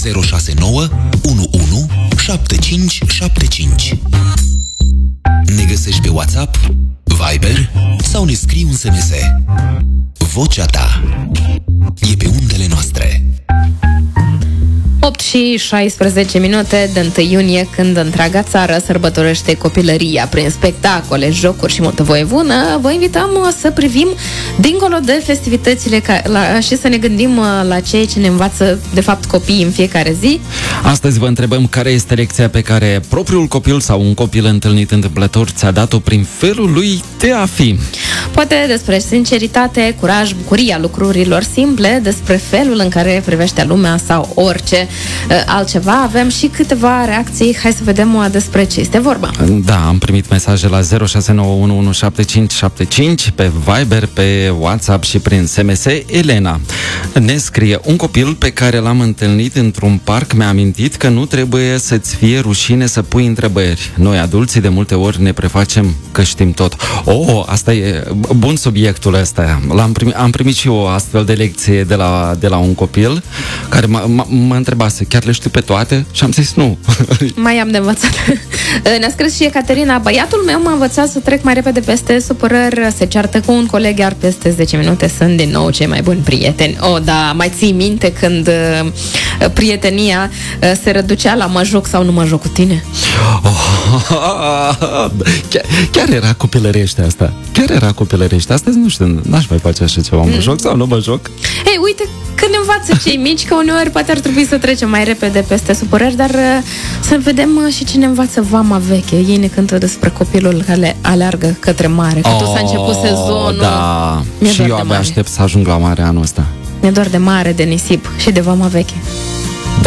069 11 7575. Ne găsești pe WhatsApp, Viber sau ne scrii un SMS. Vocea ta e pe undele noastre. 8 și 16 minute de 1 iunie, când întreaga țară sărbătorește copilăria prin spectacole, jocuri și multă voie bună, vă invităm să privim dincolo de festivitățile și să ne gândim la ceea ce ne învață de fapt copiii în fiecare zi. Astăzi vă întrebăm care este lecția pe care propriul copil sau un copil întâlnit întâmplător ți-a dat-o prin felul lui de a fi. Poate despre sinceritate, curaj, bucuria lucrurilor simple, despre felul în care privește lumea sau orice altceva. Avem și câteva reacții. Hai să vedem despre ce este vorba. Da, am primit mesaje la 0691177575 pe Viber, pe WhatsApp și prin SMS. Elena ne scrie: un copil pe care l-am întâlnit într-un parc mi-a amintit că nu trebuie să-ți fie rușine să pui întrebări. Noi, adulții, de multe ori ne prefacem că știm tot. Asta e bun subiectul ăsta. Am primit și eu o astfel de lecție de la un copil care mă întrebase: chiar le știu pe toate? Și am zis nu. Mai am de învățat. Ne-a scris și Ecaterina: băiatul meu m-a învățat să trec mai repede peste supărări, se ceartă cu un coleg, iar peste 10 minute sunt din nou cei mai buni prieteni. Da, mai ții minte când prietenia se reducea la mă joc sau nu mă joc cu tine? Chiar era copilărește asta. Astăzi nu știu, n-aș mai face așa ceva. Mă joc sau nu mă joc? Ei, uite, când învață cei mici, că uneori poate ar trebui să trecem mai repede peste supărări, dar să vedem și ce ne învață vama veche. Ei ne cântă despre copilul care aleargă către mare, că tot s-a început sezonul. Da, și eu abia aștept să ajung la mare anul ăsta. Mi-e doar de mare, de nisip și de vama veche.